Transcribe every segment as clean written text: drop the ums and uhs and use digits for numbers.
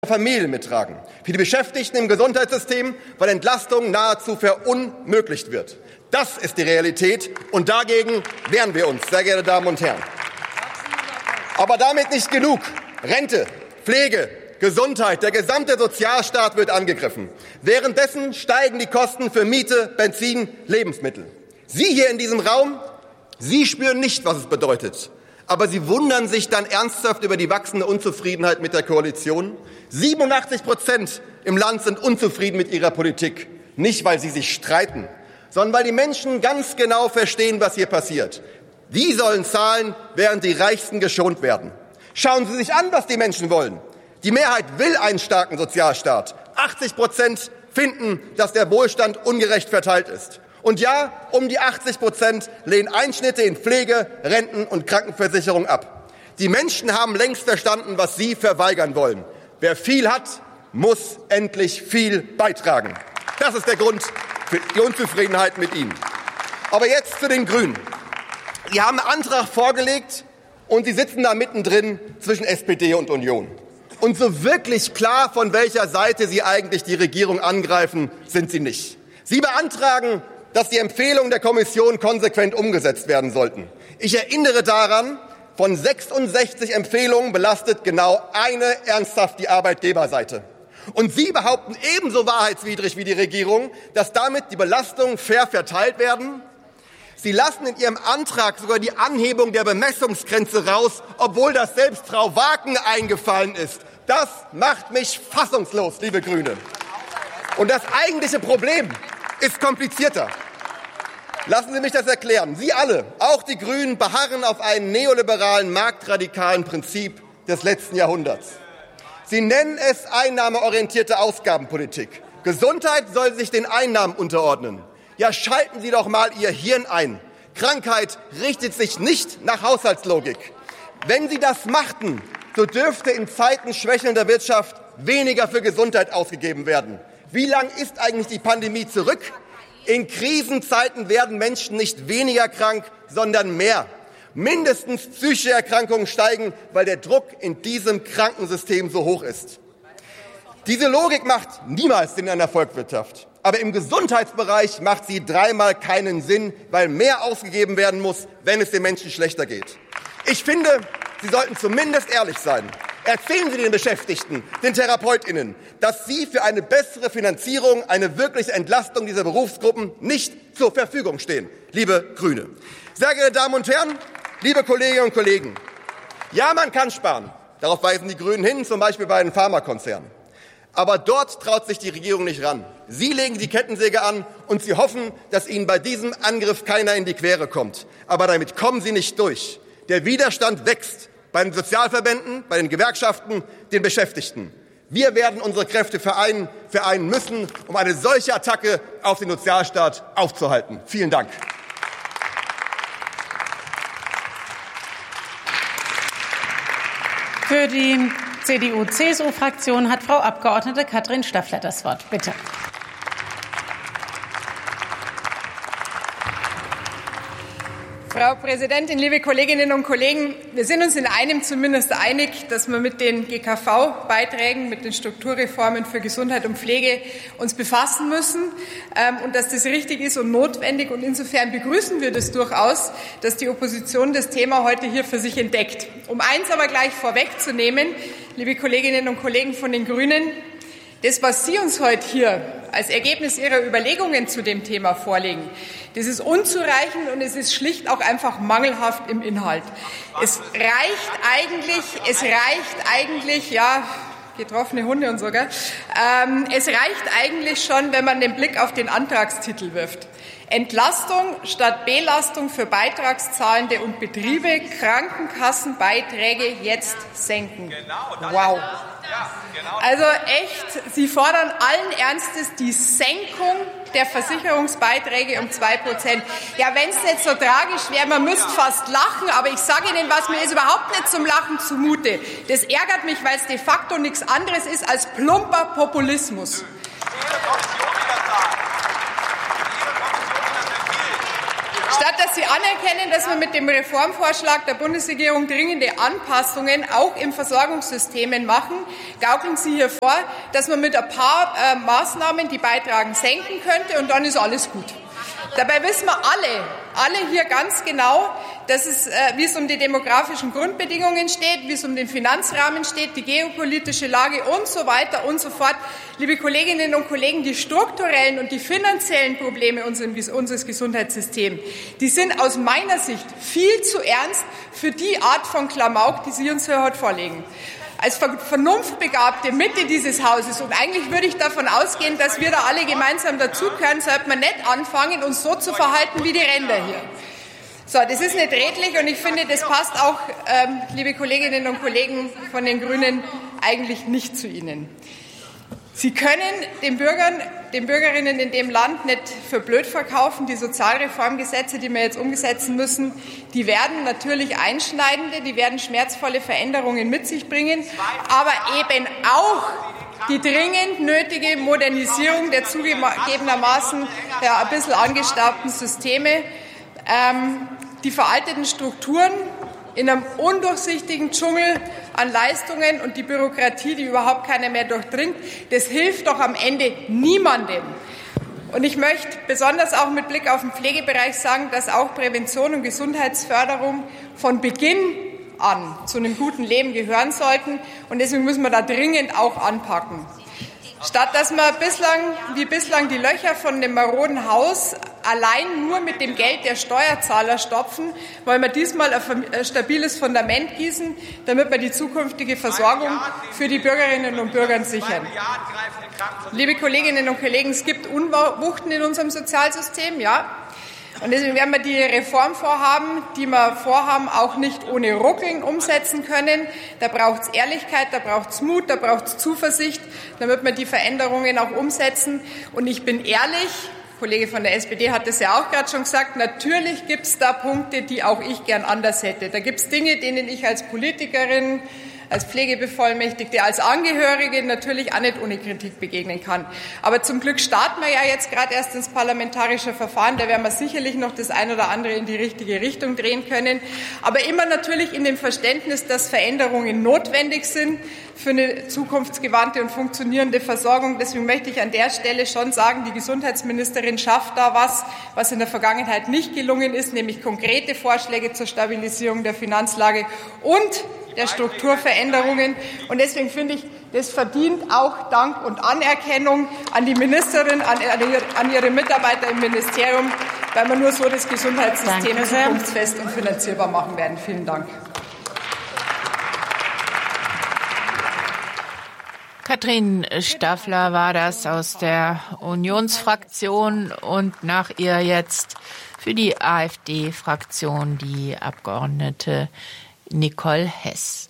Familien mittragen. Für die Beschäftigten im Gesundheitssystem, weil Entlastung nahezu verunmöglicht wird. Das ist die Realität und dagegen wehren wir uns, sehr geehrte Damen und Herren. Aber damit nicht genug. Rente, Pflege, Gesundheit, der gesamte Sozialstaat wird angegriffen. Währenddessen steigen die Kosten für Miete, Benzin, Lebensmittel. Sie hier in diesem Raum, Sie spüren nicht, was es bedeutet. Aber Sie wundern sich dann ernsthaft über die wachsende Unzufriedenheit mit der Koalition. 87% im Land sind unzufrieden mit ihrer Politik. Nicht, weil sie sich streiten, sondern weil die Menschen ganz genau verstehen, was hier passiert. Die sollen zahlen, während die Reichsten geschont werden. Schauen Sie sich an, was die Menschen wollen. Die Mehrheit will einen starken Sozialstaat. 80% finden, dass der Wohlstand ungerecht verteilt ist. Und ja, um die 80% lehnen Einschnitte in Pflege, Renten und Krankenversicherung ab. Die Menschen haben längst verstanden, was sie verweigern wollen. Wer viel hat, muss endlich viel beitragen. Das ist der Grund für die Unzufriedenheit mit Ihnen. Aber jetzt zu den Grünen. Sie haben einen Antrag vorgelegt und Sie sitzen da mittendrin zwischen SPD und Union. Und so wirklich klar, von welcher Seite Sie eigentlich die Regierung angreifen, sind Sie nicht. Sie beantragen, dass die Empfehlungen der Kommission konsequent umgesetzt werden sollten. Ich erinnere daran, von 66 Empfehlungen belastet genau eine ernsthaft die Arbeitgeberseite. Und Sie behaupten ebenso wahrheitswidrig wie die Regierung, dass damit die Belastungen fair verteilt werden. Sie lassen in Ihrem Antrag sogar die Anhebung der Bemessungsgrenze raus, obwohl das selbst Frau Wagen eingefallen ist. Das macht mich fassungslos, liebe Grüne. Und das eigentliche Problem ist komplizierter. Lassen Sie mich das erklären. Sie alle, auch die Grünen, beharren auf einem neoliberalen, marktradikalen Prinzip des letzten Jahrhunderts. Sie nennen es einnahmeorientierte Ausgabenpolitik. Gesundheit soll sich den Einnahmen unterordnen. Ja, schalten Sie doch mal Ihr Hirn ein. Krankheit richtet sich nicht nach Haushaltslogik. Wenn Sie das machten, so dürfte in Zeiten schwächelnder Wirtschaft weniger für Gesundheit ausgegeben werden. Wie lang ist eigentlich die Pandemie zurück? In Krisenzeiten werden Menschen nicht weniger krank, sondern mehr. Mindestens psychische Erkrankungen steigen, weil der Druck in diesem Krankensystem so hoch ist. Diese Logik macht niemals Sinn in einer Volkswirtschaft. Aber im Gesundheitsbereich macht sie dreimal keinen Sinn, weil mehr ausgegeben werden muss, wenn es den Menschen schlechter geht. Ich finde, Sie sollten zumindest ehrlich sein. Erzählen Sie den Beschäftigten, den TherapeutInnen, dass Sie für eine bessere Finanzierung, eine wirkliche Entlastung dieser Berufsgruppen nicht zur Verfügung stehen, liebe Grüne. Sehr geehrte Damen und Herren, liebe Kolleginnen und Kollegen, ja, man kann sparen. Darauf weisen die Grünen hin, zum Beispiel bei den Pharmakonzernen. Aber dort traut sich die Regierung nicht ran. Sie legen die Kettensäge an und Sie hoffen, dass Ihnen bei diesem Angriff keiner in die Quere kommt. Aber damit kommen Sie nicht durch. Der Widerstand wächst. Bei den Sozialverbänden, bei den Gewerkschaften, den Beschäftigten. Wir werden unsere Kräfte vereinen müssen, um eine solche Attacke auf den Sozialstaat aufzuhalten. Vielen Dank. Für die CDU-CSU-Fraktion hat Frau Abgeordnete Katrin Staffeler das Wort. Bitte. Frau Präsidentin, liebe Kolleginnen und Kollegen! Wir sind uns in einem zumindest einig, dass wir mit den GKV-Beiträgen, mit den Strukturreformen für Gesundheit und Pflege uns befassen müssen und dass das richtig ist und notwendig. Und insofern begrüßen wir das durchaus, dass die Opposition das Thema heute hier für sich entdeckt. Um eins aber gleich vorwegzunehmen, liebe Kolleginnen und Kollegen von den Grünen, das, was Sie uns heute hier als Ergebnis Ihrer Überlegungen zu dem Thema vorlegen, das ist unzureichend und es ist schlicht auch einfach mangelhaft im Inhalt. Es reicht eigentlich, ja, getroffene Hunde und so, gell? Es reicht eigentlich schon, wenn man den Blick auf den Antragstitel wirft. Entlastung statt Belastung für Beitragszahlende und Betriebe, Krankenkassenbeiträge jetzt senken. Wow. Also echt, Sie fordern allen Ernstes die Senkung der Versicherungsbeiträge um 2%. Ja, wenn es nicht so tragisch wäre, man müsste fast lachen, aber ich sage Ihnen was, mir ist überhaupt nicht zum Lachen zumute. Das ärgert mich, weil es de facto nichts anderes ist als plumper Populismus. Statt dass dass Sie anerkennen, dass wir mit dem Reformvorschlag der Bundesregierung dringende Anpassungen auch im Versorgungssystemen machen, gaukeln Sie hier vor, dass man mit ein paar Maßnahmen die Beitragen senken könnte und dann ist alles gut. Dabei wissen wir alle hier ganz genau, dass wie es um die demografischen Grundbedingungen steht, wie es um den Finanzrahmen steht, die geopolitische Lage und so weiter und so fort. Liebe Kolleginnen und Kollegen, die strukturellen und die finanziellen Probleme unseres Gesundheitssystems, die sind aus meiner Sicht viel zu ernst für die Art von Klamauk, die Sie uns hier heute vorlegen. Als vernunftbegabte Mitte dieses Hauses, und eigentlich würde ich davon ausgehen, dass wir da alle gemeinsam dazugehören, sollte man nicht anfangen, uns so zu verhalten wie die Ränder hier. So, das ist nicht redlich und ich finde, das passt auch, liebe Kolleginnen und Kollegen von den Grünen, eigentlich nicht zu Ihnen. Sie können den Bürgerinnen in dem Land nicht für blöd verkaufen. Die Sozialreformgesetze, die wir jetzt umsetzen müssen, die werden natürlich einschneidende, die werden schmerzvolle Veränderungen mit sich bringen, aber eben auch die dringend nötige Modernisierung der zugegebenermaßen ein bisschen angestaubten Systeme, die veralteten Strukturen in einem undurchsichtigen Dschungel an Leistungen und die Bürokratie, die überhaupt keiner mehr durchdringt, das hilft doch am Ende niemandem. Und ich möchte besonders auch mit Blick auf den Pflegebereich sagen, dass auch Prävention und Gesundheitsförderung von Beginn an zu einem guten Leben gehören sollten. Und deswegen müssen wir da dringend auch anpacken. Statt dass wir bislang die Löcher von dem maroden Haus allein nur mit dem Geld der Steuerzahler stopfen, wollen wir diesmal ein stabiles Fundament gießen, damit wir die zukünftige Versorgung für die Bürgerinnen und Bürger sichern. Liebe Kolleginnen und Kollegen, es gibt Unwuchten in unserem Sozialsystem, ja. Und deswegen werden wir die Reformvorhaben, die wir vorhaben, auch nicht ohne Ruckeln umsetzen können. Da braucht es Ehrlichkeit, da braucht es Mut, da braucht es Zuversicht, damit wir die Veränderungen auch umsetzen. Und ich bin ehrlich, Kollege von der SPD hat es ja auch gerade schon gesagt, natürlich gibt es da Punkte, die auch ich gern anders hätte. Da gibt es Dinge, denen ich als Politikerin, als Pflegebevollmächtigte, als Angehörige natürlich auch nicht ohne Kritik begegnen kann. Aber zum Glück starten wir ja jetzt gerade erst ins parlamentarische Verfahren. Da werden wir sicherlich noch das ein oder andere in die richtige Richtung drehen können. Aber immer natürlich in dem Verständnis, dass Veränderungen notwendig sind für eine zukunftsgewandte und funktionierende Versorgung. Deswegen möchte ich an der Stelle schon sagen, die Gesundheitsministerin schafft da was in der Vergangenheit nicht gelungen ist, nämlich konkrete Vorschläge zur Stabilisierung der Finanzlage und der Strukturveränderungen. Und deswegen finde ich, das verdient auch Dank und Anerkennung an die Ministerin, an ihre Mitarbeiter im Ministerium, weil wir nur so das Gesundheitssystem zukunftsfest und finanzierbar machen werden. Vielen Dank. Katrin Staffler war das aus der Unionsfraktion und nach ihr jetzt für die AfD-Fraktion die Abgeordnete Nicole Hess.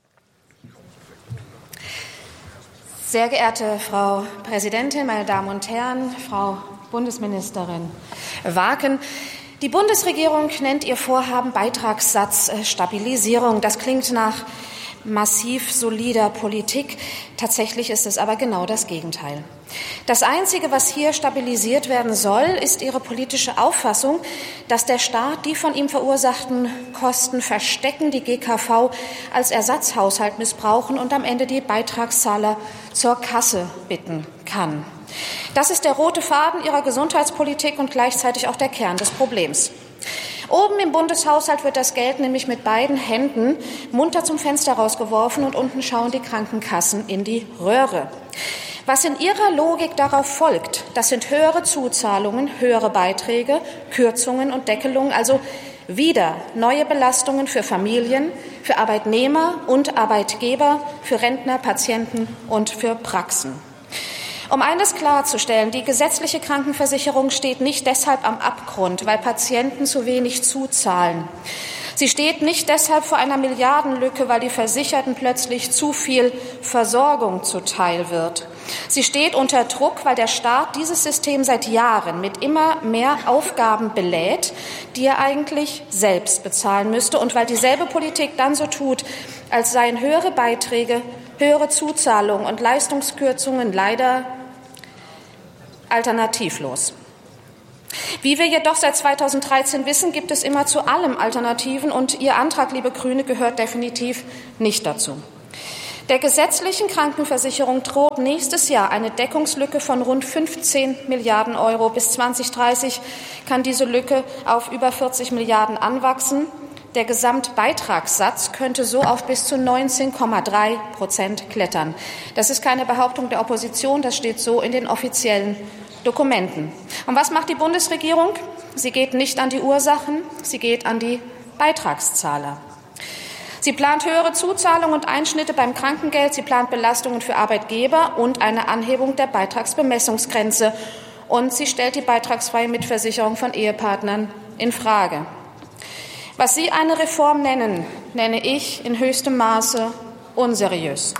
Sehr geehrte Frau Präsidentin, meine Damen und Herren, Frau Bundesministerin Waaken, die Bundesregierung nennt ihr Vorhaben Beitragssatzstabilisierung. Das klingt nach massiv solider Politik. Tatsächlich ist es aber genau das Gegenteil. Das Einzige, was hier stabilisiert werden soll, ist ihre politische Auffassung, dass der Staat die von ihm verursachten Kosten verstecken, die GKV als Ersatzhaushalt missbrauchen und am Ende die Beitragszahler zur Kasse bitten kann. Das ist der rote Faden ihrer Gesundheitspolitik und gleichzeitig auch der Kern des Problems. Oben im Bundeshaushalt wird das Geld nämlich mit beiden Händen munter zum Fenster rausgeworfen und unten schauen die Krankenkassen in die Röhre. Was in ihrer Logik darauf folgt, das sind höhere Zuzahlungen, höhere Beiträge, Kürzungen und Deckelungen, also wieder neue Belastungen für Familien, für Arbeitnehmer und Arbeitgeber, für Rentner, Patienten und für Praxen. Um eines klarzustellen, die gesetzliche Krankenversicherung steht nicht deshalb am Abgrund, weil Patienten zu wenig zuzahlen. Sie steht nicht deshalb vor einer Milliardenlücke, weil die Versicherten plötzlich zu viel Versorgung zuteil wird. Sie steht unter Druck, weil der Staat dieses System seit Jahren mit immer mehr Aufgaben belädt, die er eigentlich selbst bezahlen müsste, und weil dieselbe Politik dann so tut, als seien höhere Beiträge, höhere Zuzahlungen und Leistungskürzungen leider alternativlos. Wie wir jedoch seit 2013 wissen, gibt es immer zu allem Alternativen, und Ihr Antrag, liebe Grüne, gehört definitiv nicht dazu. Der gesetzlichen Krankenversicherung droht nächstes Jahr eine Deckungslücke von rund 15 Milliarden Euro. Bis 2030 kann diese Lücke auf über 40 Milliarden anwachsen. Der Gesamtbeitragssatz könnte so auf bis zu 19,3% klettern. Das ist keine Behauptung der Opposition, das steht so in den offiziellen Dokumenten. Und was macht die Bundesregierung? Sie geht nicht an die Ursachen, sie geht an die Beitragszahler. Sie plant höhere Zuzahlungen und Einschnitte beim Krankengeld, sie plant Belastungen für Arbeitgeber und eine Anhebung der Beitragsbemessungsgrenze. Und sie stellt die beitragsfreie Mitversicherung von Ehepartnern in Frage. Was Sie eine Reform nennen, nenne ich in höchstem Maße unseriös.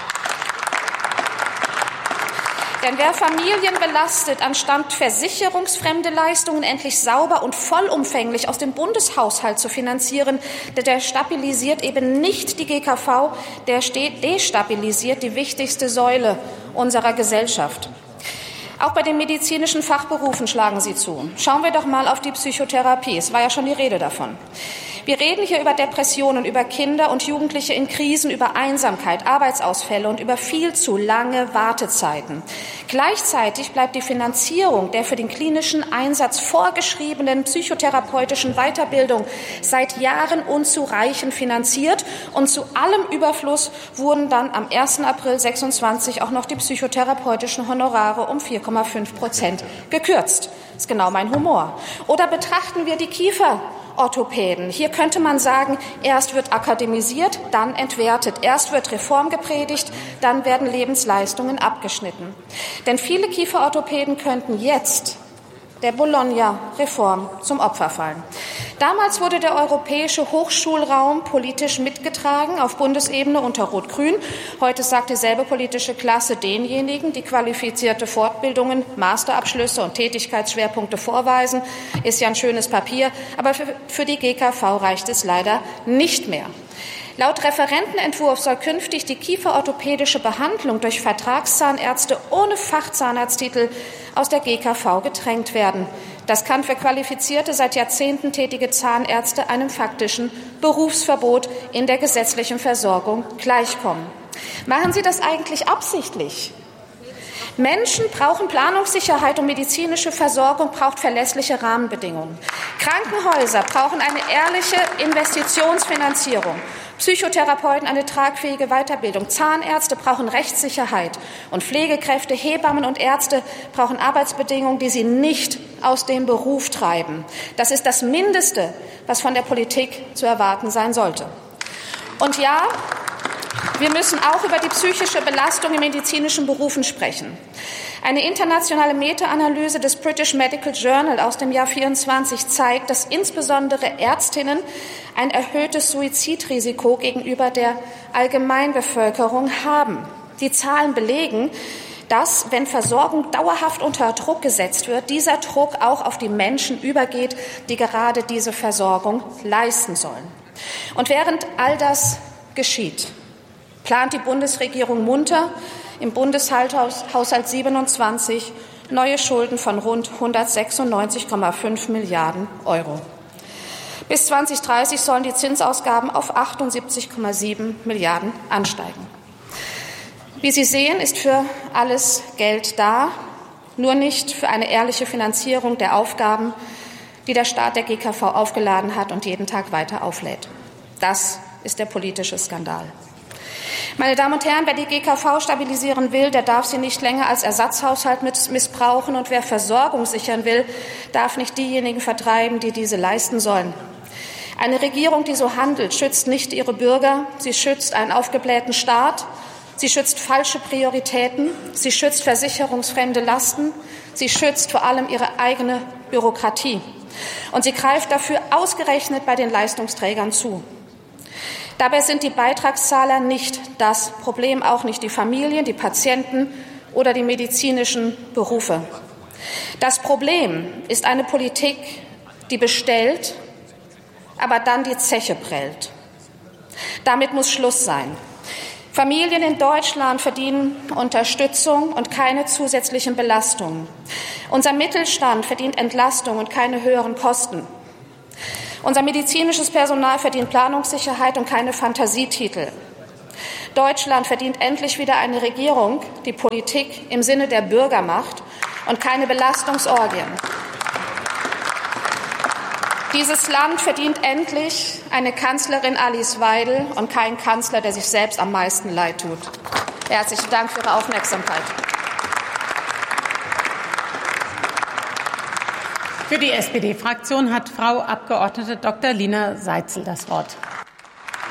Denn wer Familien belastet, anstatt versicherungsfremde Leistungen endlich sauber und vollumfänglich aus dem Bundeshaushalt zu finanzieren, der stabilisiert eben nicht die GKV, der destabilisiert die wichtigste Säule unserer Gesellschaft. Auch bei den medizinischen Fachberufen schlagen Sie zu. Schauen wir doch mal auf die Psychotherapie. Es war ja schon die Rede davon. Wir reden hier über Depressionen, über Kinder und Jugendliche in Krisen, über Einsamkeit, Arbeitsausfälle und über viel zu lange Wartezeiten. Gleichzeitig bleibt die Finanzierung der für den klinischen Einsatz vorgeschriebenen psychotherapeutischen Weiterbildung seit Jahren unzureichend finanziert, und zu allem Überfluss wurden dann am 1. April 26 auch noch die psychotherapeutischen Honorare um 4,5% gekürzt. Das ist genau mein Humor. Oder betrachten wir die Kieferorthopäden. Hier könnte man sagen, erst wird akademisiert, dann entwertet. Erst wird Reform gepredigt, dann werden Lebensleistungen abgeschnitten. Denn viele Kieferorthopäden könnten jetzt der Bologna-Reform zum Opfer fallen. Damals wurde der europäische Hochschulraum politisch mitgetragen, auf Bundesebene unter Rot-Grün. Heute sagt dieselbe politische Klasse denjenigen, die qualifizierte Fortbildungen, Masterabschlüsse und Tätigkeitsschwerpunkte vorweisen. Ist ja ein schönes Papier, aber für die GKV reicht es leider nicht mehr. Laut Referentenentwurf soll künftig die kieferorthopädische Behandlung durch Vertragszahnärzte ohne Fachzahnarzttitel aus der GKV gedrängt werden. Das kann für qualifizierte, seit Jahrzehnten tätige Zahnärzte einem faktischen Berufsverbot in der gesetzlichen Versorgung gleichkommen. Machen Sie das eigentlich absichtlich? Menschen brauchen Planungssicherheit und medizinische Versorgung braucht verlässliche Rahmenbedingungen. Krankenhäuser brauchen eine ehrliche Investitionsfinanzierung. Psychotherapeuten eine tragfähige Weiterbildung. Zahnärzte brauchen Rechtssicherheit. Und Pflegekräfte, Hebammen und Ärzte brauchen Arbeitsbedingungen, die sie nicht aus dem Beruf treiben. Das ist das Mindeste, was von der Politik zu erwarten sein sollte. Und ja, wir müssen auch über die psychische Belastung in medizinischen Berufen sprechen. Eine internationale Meta-Analyse des British Medical Journal aus dem Jahr 24 zeigt, dass insbesondere Ärztinnen ein erhöhtes Suizidrisiko gegenüber der Allgemeinbevölkerung haben. Die Zahlen belegen, dass, wenn Versorgung dauerhaft unter Druck gesetzt wird, dieser Druck auch auf die Menschen übergeht, die gerade diese Versorgung leisten sollen. Und während all das geschieht, plant die Bundesregierung munter im Bundeshaushalt 27 neue Schulden von rund 196,5 Milliarden Euro. Bis 2030 sollen die Zinsausgaben auf 78,7 Milliarden ansteigen. Wie Sie sehen, ist für alles Geld da, nur nicht für eine ehrliche Finanzierung der Aufgaben, die der Staat der GKV aufgeladen hat und jeden Tag weiter auflädt. Das ist der politische Skandal. Meine Damen und Herren, wer die GKV stabilisieren will, der darf sie nicht länger als Ersatzhaushalt missbrauchen. Und wer Versorgung sichern will, darf nicht diejenigen vertreiben, die diese leisten sollen. Eine Regierung, die so handelt, schützt nicht ihre Bürger. Sie schützt einen aufgeblähten Staat. Sie schützt falsche Prioritäten. Sie schützt versicherungsfremde Lasten. Sie schützt vor allem ihre eigene Bürokratie. Und sie greift dafür ausgerechnet bei den Leistungsträgern zu. Dabei sind die Beitragszahler nicht das Problem, auch nicht die Familien, die Patienten oder die medizinischen Berufe. Das Problem ist eine Politik, die bestellt, aber dann die Zeche prellt. Damit muss Schluss sein. Familien in Deutschland verdienen Unterstützung und keine zusätzlichen Belastungen. Unser Mittelstand verdient Entlastung und keine höheren Kosten. Unser medizinisches Personal verdient Planungssicherheit und keine Fantasietitel. Deutschland verdient endlich wieder eine Regierung, die Politik im Sinne der Bürger macht und keine Belastungsorgien. Dieses Land verdient endlich eine Kanzlerin Alice Weidel und keinen Kanzler, der sich selbst am meisten leid tut. Herzlichen Dank für Ihre Aufmerksamkeit. Für die SPD-Fraktion hat Frau Abgeordnete Dr. Lina Seitzel das Wort.